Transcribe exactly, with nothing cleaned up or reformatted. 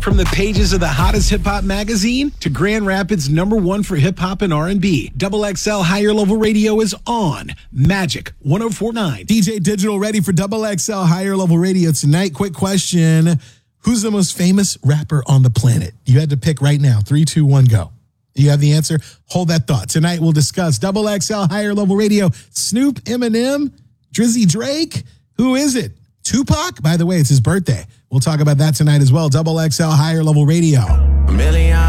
From the pages of the hottest hip-hop magazine to Grand Rapids' number one for hip-hop and R and B, Double X L Higher Level Radio is on Magic one oh four point nine. D J Digital ready for Double X L Higher Level Radio tonight. Quick question. Who's the most famous rapper on the planet? You had to pick right now. Three, two, one, go. You have the answer? Hold that thought. Tonight we'll discuss Double X L Higher Level Radio. Snoop, Eminem, Drizzy Drake. Who is it? Tupac? By the way, it's his birthday. We'll talk about that tonight as well. Double X L Higher Level Radio. A million